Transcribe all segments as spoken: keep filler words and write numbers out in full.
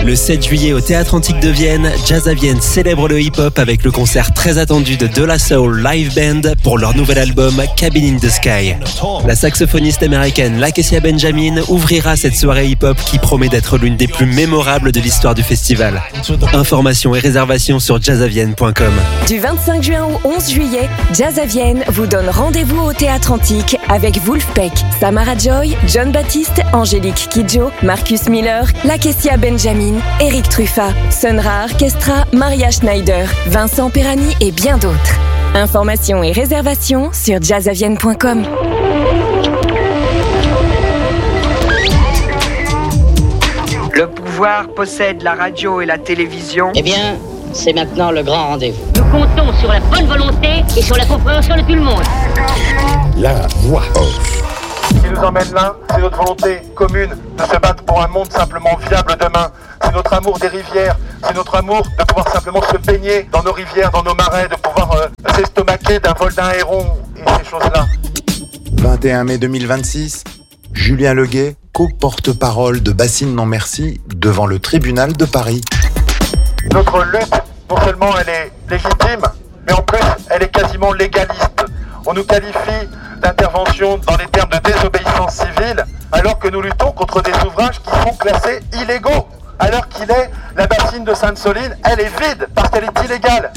Le sept juillet au Théâtre Antique de Vienne, Jazz à Vienne célèbre le hip-hop avec le concert très attendu de De La Soul Live Band pour leur nouvel album Cabin in the Sky. La saxophoniste américaine Lakecia Benjamin ouvrira cette soirée hip-hop qui promet d'être l'une des plus mémorables de l'histoire du festival. Informations et réservations sur jazz à vienne point com. Du vingt-cinq juin au onze juillet, Jazz à Vienne vous donne rendez-vous au Théâtre Antique avec Wolfpack, Samara Joy, John Baptiste, Angélique Kidjo, Marcus Miller, Lakecia Benjamin, Eric Truffat, Sun Ra Orchestra, Maria Schneider, Vincent Perani et bien d'autres. Informations et réservations sur jazz à vienne point com. Le pouvoir possède la radio et la télévision. Eh bien, c'est maintenant le grand rendez-vous. Nous comptons sur la bonne volonté et sur la compréhension de tout le monde. La voix off. Ce qui nous emmène là, c'est notre volonté commune de se battre pour un monde simplement viable demain. C'est notre amour des rivières, c'est notre amour de pouvoir simplement se baigner dans nos rivières, dans nos marais, de pouvoir euh, s'estomaquer d'un vol d'un héron et ces choses-là. vingt et un mai deux mille vingt-six, Julien Leguet, co-porte-parole de Bassine Non Merci devant le tribunal de Paris. Notre lutte, non seulement elle est légitime, mais en plus elle est quasiment légaliste. On nous qualifie d'intervention dans les termes de désobéissance civile, alors que nous luttons contre des ouvrages qui sont classés illégaux. À l'heure qu'il est, la bassine de Sainte-Soline, elle est vide parce qu'elle est illégale.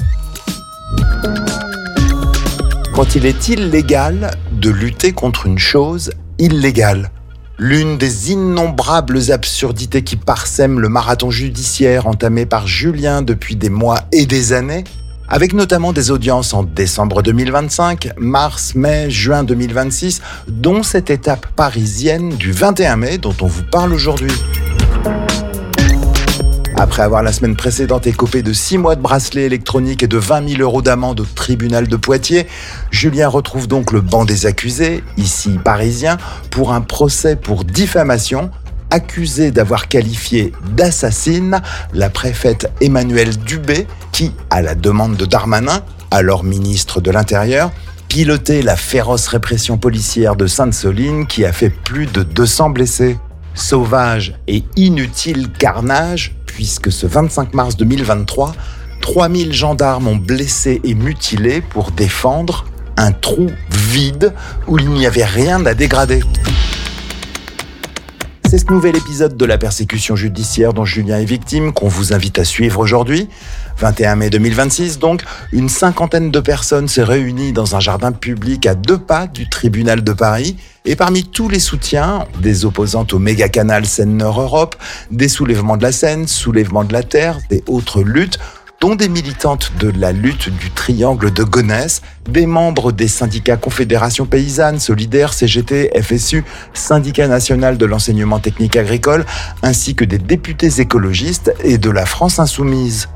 Quand il est illégal de lutter contre une chose illégale, l'une des innombrables absurdités qui parsèment le marathon judiciaire entamé par Julien depuis des mois et des années, avec notamment des audiences en décembre deux mille vingt-cinq, mars, mai, juin deux mille vingt-six, dont cette étape parisienne du vingt et un mai dont on vous parle aujourd'hui. Après avoir la semaine précédente écopé de six mois de bracelet électronique et de vingt mille euros d'amende au tribunal de Poitiers, Julien retrouve donc le banc des accusés, ici parisien, pour un procès pour diffamation, accusé d'avoir qualifié d'assassine la préfète Emmanuelle Dubé, qui, à la demande de Darmanin, alors ministre de l'Intérieur, pilotait la féroce répression policière de Sainte-Soline qui a fait plus de deux cents blessés. Sauvage et inutile carnage, puisque ce vingt-cinq mars deux mille vingt-trois, trois mille gendarmes ont blessé et mutilé pour défendre un trou vide où il n'y avait rien à dégrader. C'est ce nouvel épisode de la persécution judiciaire dont Julien est victime qu'on vous invite à suivre aujourd'hui. vingt et un mai deux mille vingt-six, donc, une cinquantaine de personnes s'est réunie dans un jardin public à deux pas du tribunal de Paris. Et parmi tous les soutiens, des opposantes au méga-canal Seine-Nord-Europe, des soulèvements de la Seine, soulèvements de la Terre, des autres luttes, dont des militantes de la lutte du triangle de Gonesse, des membres des syndicats Confédération Paysanne, Solidaire, C G T, F S U, Syndicat National de l'Enseignement Technique Agricole, ainsi que des députés écologistes et de la France Insoumise.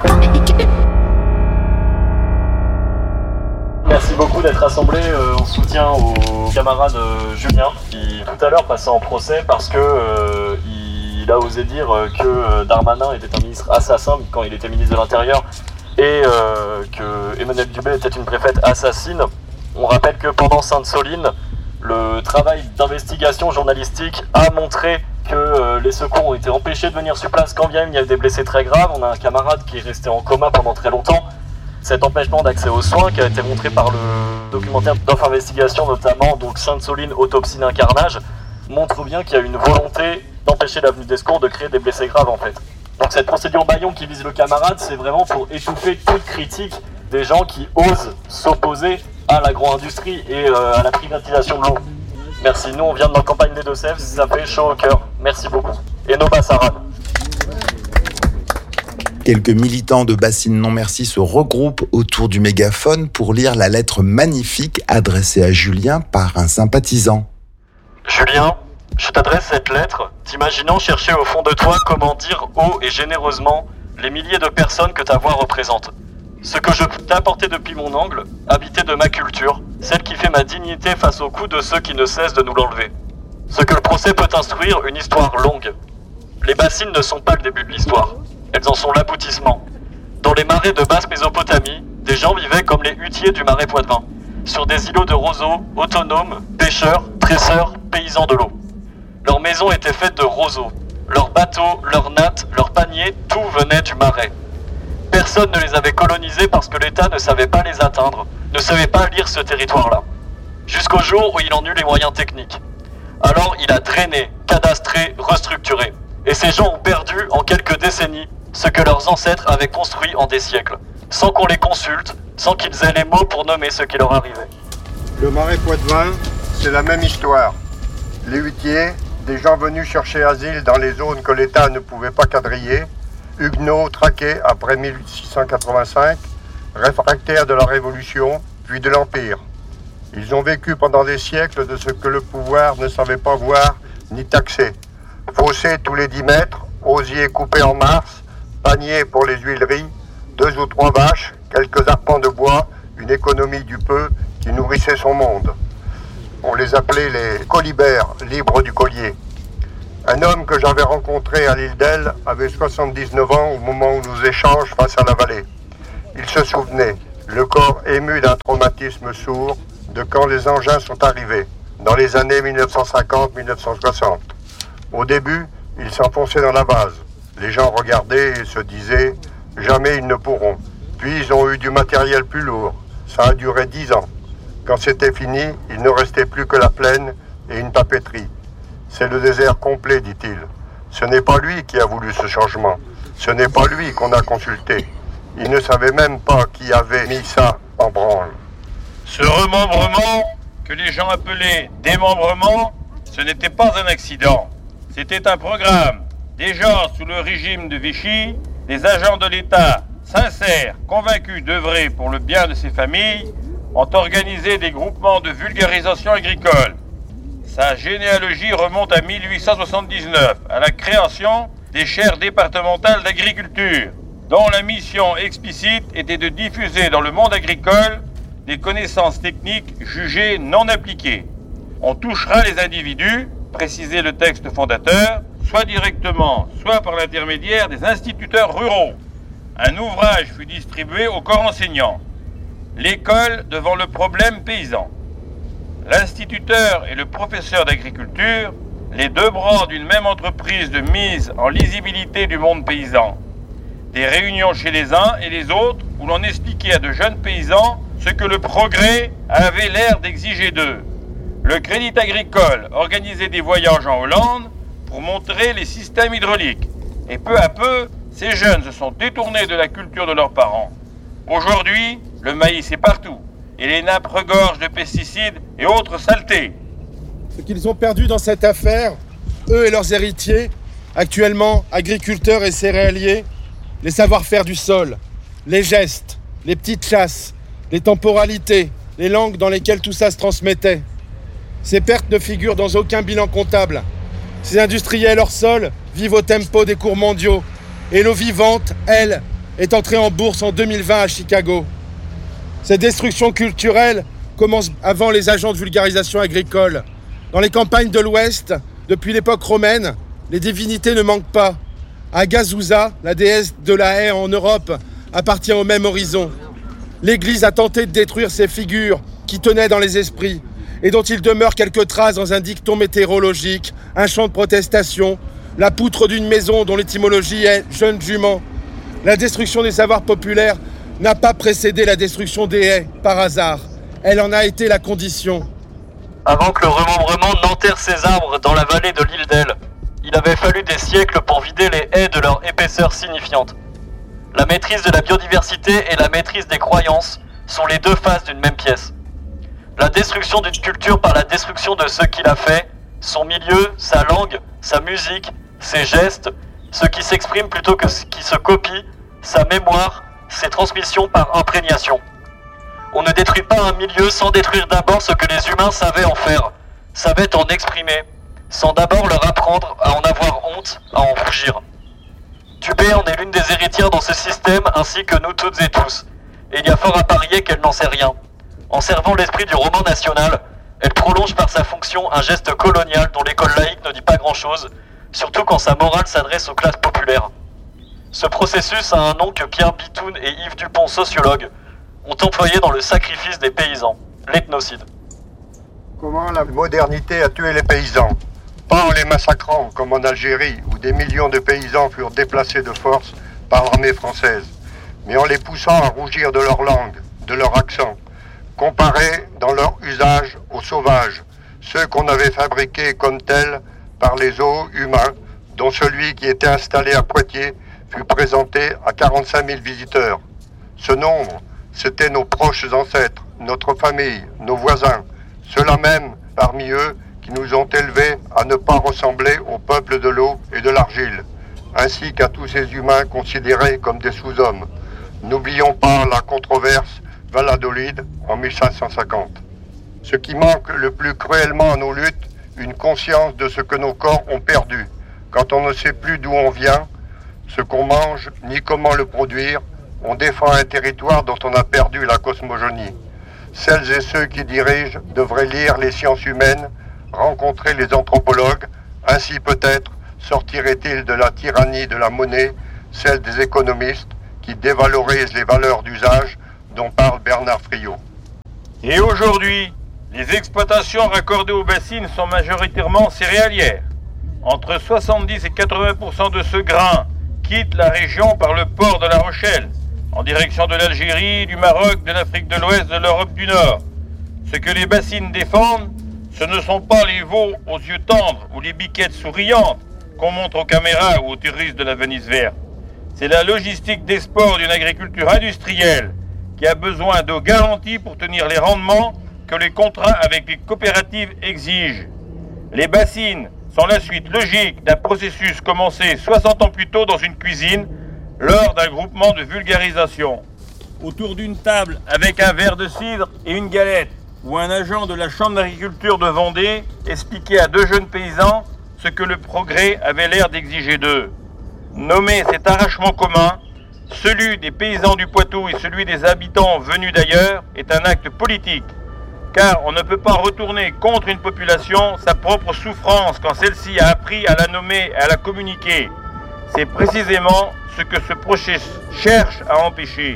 Merci beaucoup d'être rassemblés euh, en soutien au camarade euh, Julien, qui tout à l'heure passait en procès parce que euh, il a osé dire euh, que euh, Darmanin était un ministre assassin quand il était ministre de l'Intérieur et euh, que Emmanuelle Dubé était une préfète assassine. On rappelle que pendant Sainte-Soline, le travail d'investigation journalistique a montré que euh, les secours ont été empêchés de venir sur place quand bien même il y avait des blessés très graves. On a un camarade qui est resté en coma pendant très longtemps. Cet empêchement d'accès aux soins qui a été montré par le documentaire d'Off Investigation notamment, donc Sainte-Soline, autopsie d'un carnage, montre bien qu'il y a une volonté d'empêcher l'avenue des secours de créer des blessés graves en fait. Donc cette procédure Bayon qui vise le camarade, c'est vraiment pour étouffer toute critique des gens qui osent s'opposer à l'agro-industrie et euh, à la privatisation de l'eau. Merci, nous on vient de la campagne des Deux-Sèvres, ça fait chaud au cœur. Merci beaucoup. Et nos Bassarades. Quelques militants de Bassine Non Merci se regroupent autour du mégaphone pour lire la lettre magnifique adressée à Julien par un sympathisant. Julien, je t'adresse cette lettre, t'imaginant chercher au fond de toi comment dire haut et généreusement les milliers de personnes que ta voix représente. Ce que je peux t'apporter depuis mon angle, habité de ma culture, celle qui fait ma dignité face aux coups de ceux qui ne cessent de nous l'enlever. Ce que le procès peut instruire, une histoire longue. Les bassines ne sont pas le début de l'histoire. Elles en sont l'aboutissement. Dans les marais de basse Mésopotamie, des gens vivaient comme les huttiers du marais Poitevin, sur des îlots de roseaux, autonomes, pêcheurs, tresseurs, paysans de l'eau. Leurs maisons étaient faites de roseaux, leurs bateaux, leurs nattes, leurs paniers, tout venait du Marais. Personne ne les avait colonisés parce que l'État ne savait pas les atteindre, ne savait pas lire ce territoire-là. Jusqu'au jour où il en eut les moyens techniques. Alors il a drainé, cadastré, restructuré. Et ces gens ont perdu en quelques décennies ce que leurs ancêtres avaient construit en des siècles, sans qu'on les consulte, sans qu'ils aient les mots pour nommer ce qui leur arrivait. Le Marais Poitevin, c'est la même histoire. Les huitiers, des gens venus chercher asile dans les zones que l'État ne pouvait pas quadriller, huguenots traqués après mille six cent quatre-vingt-cinq, réfractaires de la Révolution, puis de l'Empire. Ils ont vécu pendant des siècles de ce que le pouvoir ne savait pas voir ni taxer. Fossés tous les dix mètres, osiers coupés en mars, paniers pour les huileries, deux ou trois vaches, quelques arpents de bois, une économie du peu qui nourrissait son monde. On les appelait les colibères, libres du collier. Un homme que j'avais rencontré à l'île d'Elle avait soixante-dix-neuf ans au moment où nous échangeons face à la vallée. Il se souvenait, le corps ému d'un traumatisme sourd, de quand les engins sont arrivés, dans les années mille neuf cent cinquante à mille neuf cent soixante. Au début, ils s'enfonçaient dans la base. Les gens regardaient et se disaient « jamais ils ne pourront ». Puis ils ont eu du matériel plus lourd. Ça a duré dix ans. Quand c'était fini, il ne restait plus que la plaine et une papeterie. C'est le désert complet, dit-il. Ce n'est pas lui qui a voulu ce changement. Ce n'est pas lui qu'on a consulté. Il ne savait même pas qui avait mis ça en branle. Ce remembrement, que les gens appelaient démembrement, ce n'était pas un accident. C'était un programme. Des gens sous le régime de Vichy, des agents de l'État sincères, convaincus d'œuvrer pour le bien de ces familles, ont organisé des groupements de vulgarisation agricole. Sa généalogie remonte à mille huit cent soixante-dix-neuf, à la création des chaires départementales d'agriculture, dont la mission explicite était de diffuser dans le monde agricole des connaissances techniques jugées non appliquées. On touchera les individus, précisait le texte fondateur, soit directement, soit par l'intermédiaire des instituteurs ruraux. Un ouvrage fut distribué au corps enseignant. L'école devant le problème paysan. L'instituteur et le professeur d'agriculture, les deux bras d'une même entreprise de mise en lisibilité du monde paysan. Des réunions chez les uns et les autres où l'on expliquait à de jeunes paysans ce que le progrès avait l'air d'exiger d'eux. Le Crédit Agricole organisait des voyages en Hollande pour montrer les systèmes hydrauliques. Et peu à peu, ces jeunes se sont détournés de la culture de leurs parents. Aujourd'hui, le maïs est partout et les nappes regorgent de pesticides et autres saletés. Ce qu'ils ont perdu dans cette affaire, eux et leurs héritiers, actuellement agriculteurs et céréaliers, les savoir-faire du sol, les gestes, les petites chasses, les temporalités, les langues dans lesquelles tout ça se transmettait. Ces pertes ne figurent dans aucun bilan comptable. Ces industriels hors sol vivent au tempo des cours mondiaux. Et l'eau vivante, elle, est entrée en bourse en deux mille vingt à Chicago. Cette destruction culturelle commence avant les agents de vulgarisation agricole. Dans les campagnes de l'Ouest, depuis l'époque romaine, les divinités ne manquent pas. Agathusa, la déesse de la haie en Europe, appartient au même horizon. L'Église a tenté de détruire ces figures qui tenaient dans les esprits et dont il demeure quelques traces dans un dicton météorologique, un chant de protestation, la poutre d'une maison dont l'étymologie est « jeune jument ». La destruction des savoirs populaires n'a pas précédé la destruction des haies, par hasard. Elle en a été la condition. Avant que le remembrement n'enterre ses arbres dans la vallée de l'île d'Elle, il avait fallu des siècles pour vider les haies de leur épaisseur signifiante. La maîtrise de la biodiversité et la maîtrise des croyances sont les deux faces d'une même pièce. La destruction d'une culture par la destruction de ce qu'il a fait, son milieu, sa langue, sa musique, ses gestes, ce qui s'exprime plutôt que ce qui se copie, sa mémoire, ses transmissions par imprégnation. On ne détruit pas un milieu sans détruire d'abord ce que les humains savaient en faire, savaient en exprimer, sans d'abord leur apprendre à en avoir honte, à en rougir. Dubé en est l'une des héritières dans ce système, ainsi que nous toutes et tous, et il y a fort à parier qu'elle n'en sait rien. En servant l'esprit du roman national, elle prolonge par sa fonction un geste colonial dont l'école laïque ne dit pas grand-chose, surtout quand sa morale s'adresse aux classes populaires. Ce processus a un nom que Pierre Bitoun et Yves Dupont, sociologues, ont employé dans le sacrifice des paysans, l'ethnocide. Comment la modernité a tué les paysans? Pas en les massacrant comme en Algérie où des millions de paysans furent déplacés de force par l'armée française, mais en les poussant à rougir de leur langue, de leur accent, comparés dans leur usage aux sauvages, ceux qu'on avait fabriqués comme tels par les zoos humains, dont celui qui était installé à Poitiers fut présenté à quarante-cinq mille visiteurs. Ce nombre, c'était nos proches ancêtres, notre famille, nos voisins, ceux-là même, parmi eux, qui nous ont élevés à ne pas ressembler au peuple de l'eau et de l'argile, ainsi qu'à tous ces humains considérés comme des sous-hommes. N'oublions pas la controverse Valladolid en mille cinq cent cinquante. Ce qui manque le plus cruellement à nos luttes, une conscience de ce que nos corps ont perdu, quand on ne sait plus d'où on vient, ce qu'on mange, ni comment le produire, on défend un territoire dont on a perdu la cosmogonie. Celles et ceux qui dirigent devraient lire les sciences humaines, rencontrer les anthropologues, ainsi peut-être sortirait-il de la tyrannie de la monnaie, celle des économistes qui dévalorisent les valeurs d'usage dont parle Bernard Friot. Et aujourd'hui, les exploitations raccordées aux bassines sont majoritairement céréalières. Entre soixante-dix et quatre-vingts pour cent de ce grain quitte la région par le port de La Rochelle, en direction de l'Algérie, du Maroc, de l'Afrique de l'Ouest, de l'Europe du Nord. Ce que les bassines défendent, ce ne sont pas les veaux aux yeux tendres ou les biquettes souriantes qu'on montre aux caméras ou aux touristes de la Venise verte. C'est la logistique des sports d'une agriculture industrielle qui a besoin de garanties pour tenir les rendements que les contrats avec les coopératives exigent. Les bassines sont la suite logique d'un processus commencé soixante ans plus tôt dans une cuisine lors d'un groupement de vulgarisation. Autour d'une table avec un verre de cidre et une galette, où un agent de la Chambre d'agriculture de Vendée expliquait à deux jeunes paysans ce que le progrès avait l'air d'exiger d'eux. Nommer cet arrachement commun, celui des paysans du Poitou et celui des habitants venus d'ailleurs, est un acte politique. Car on ne peut pas retourner contre une population sa propre souffrance quand celle-ci a appris à la nommer et à la communiquer. C'est précisément ce que ce projet cherche à empêcher.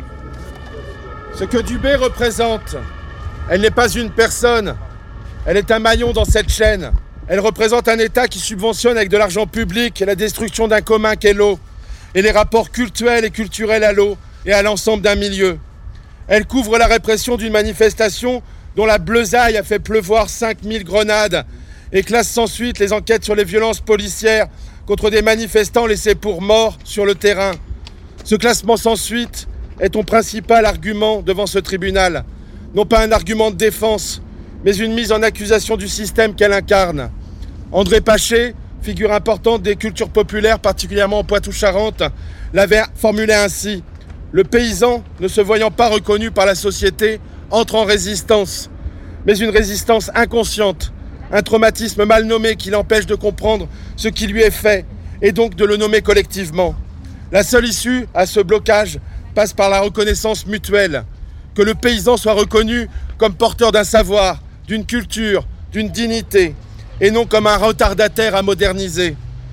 Ce que Dubé représente, elle n'est pas une personne, elle est un maillon dans cette chaîne. Elle représente un État qui subventionne avec de l'argent public la destruction d'un commun qu'est l'eau et les rapports cultuels et culturels à l'eau et à l'ensemble d'un milieu. Elle couvre la répression d'une manifestation dont la bleusaille a fait pleuvoir cinq mille grenades et classe sans suite les enquêtes sur les violences policières contre des manifestants laissés pour morts sur le terrain. Ce classement sans suite est ton principal argument devant ce tribunal. Non pas un argument de défense, mais une mise en accusation du système qu'elle incarne. André Paché, figure importante des cultures populaires, particulièrement en Poitou-Charentes, l'avait formulé ainsi. Le paysan, ne se voyant pas reconnu par la société, entre en résistance. Mais une résistance inconsciente, un traumatisme mal nommé qui l'empêche de comprendre ce qui lui est fait, et donc de le nommer collectivement. La seule issue à ce blocage passe par la reconnaissance mutuelle. Que le paysan soit reconnu comme porteur d'un savoir, d'une culture, d'une dignité, et non comme un retardataire à moderniser.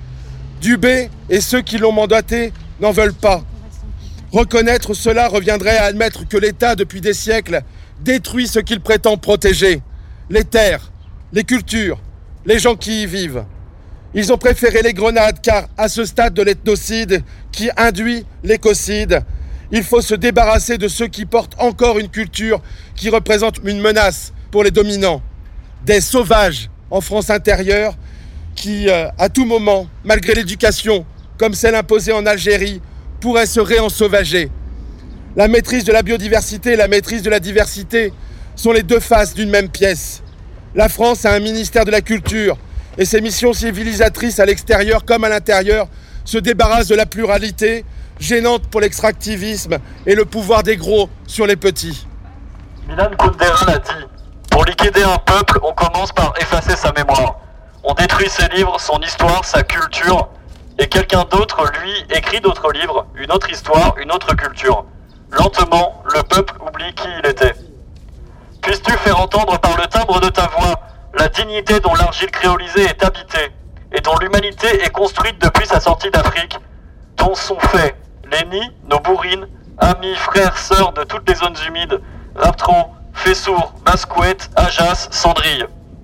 Dubé et ceux qui l'ont mandaté n'en veulent pas. Reconnaître cela reviendrait à admettre que l'État, depuis des siècles, détruit ce qu'il prétend protéger. Les terres, les cultures, les gens qui y vivent. Ils ont préféré les grenades car, à ce stade de l'ethnocide qui induit l'écocide, il faut se débarrasser de ceux qui portent encore une culture qui représente une menace pour les dominants. Des sauvages en France intérieure qui, euh, à tout moment, malgré l'éducation, comme celle imposée en Algérie, pourraient se réensauvager. La maîtrise de la biodiversité et la maîtrise de la diversité sont les deux faces d'une même pièce. La France a un ministère de la culture et ses missions civilisatrices à l'extérieur comme à l'intérieur se débarrassent de la pluralité, gênante pour l'extractivisme et le pouvoir des gros sur les petits. Milan Kundera l'a dit, pour liquider un peuple, on commence par effacer sa mémoire. On détruit ses livres, son histoire, sa culture, et quelqu'un d'autre, lui, écrit d'autres livres, une autre histoire, une autre culture. Lentement, le peuple oublie qui il était. Puisses-tu faire entendre par le timbre de ta voix la dignité dont l'argile créolisée est habitée et dont l'humanité est construite depuis sa sortie d'Afrique, dont sont faits les nids, nos bourrines, amis, frères, sœurs de toutes les zones humides, Raptro, Fessour, Mascouette, Ajas, Cendrille.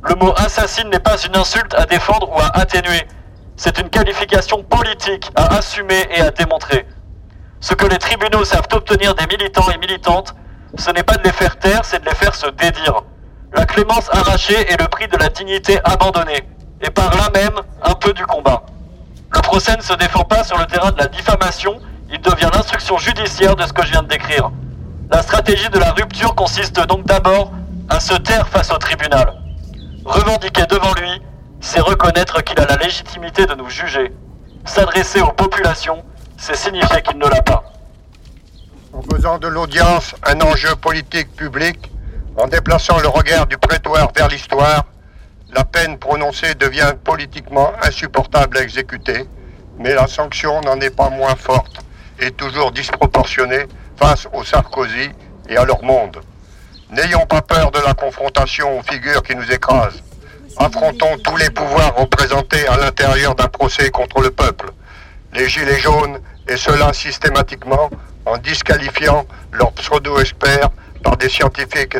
Le mot assassine n'est pas une insulte à défendre ou à atténuer. C'est une qualification politique à assumer et à démontrer. Ce que les tribunaux savent obtenir des militants et militantes, ce n'est pas de les faire taire, c'est de les faire se dédire. La clémence arrachée est le prix de la dignité abandonnée, et par là même, un peu du combat. Le procès ne se défend pas sur le terrain de la diffamation, il devient l'instruction judiciaire de ce que je viens de décrire. La stratégie de la rupture consiste donc d'abord à se taire face au tribunal. Revendiquer devant lui, c'est reconnaître qu'il a la légitimité de nous juger. S'adresser aux populations, c'est signifier qu'il ne l'a pas. En faisant de l'audience un enjeu politique public, en déplaçant le regard du prétoire vers l'histoire, la peine prononcée devient politiquement insupportable à exécuter, mais la sanction n'en est pas moins forte et toujours disproportionnée face aux Sarkozy et à leur monde. N'ayons pas peur de la confrontation aux figures qui nous écrasent. Affrontons tous les pouvoirs représentés à l'intérieur d'un procès contre le peuple. Les gilets jaunes, et cela systématiquement en disqualifiant leurs pseudo-experts par des scientifiques